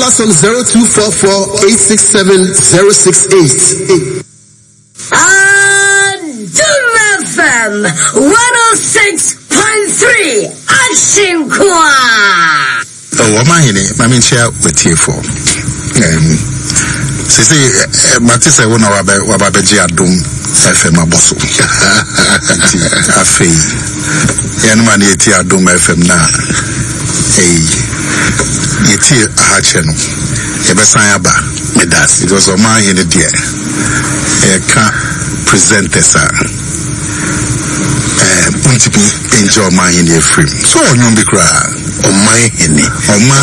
us on 0244-867-068. FM 106.3 Action Kwa. Oh, my main share with you for. See, Matisse, one of Wabaji Adum FM Abosso. Afe. Yanman yeti Adum FM na. Yeti Ahacheno. Ebesanya ba. Medas. It was a man in the dear. Can't present this. Enjoy my in the frame. So, on your big on my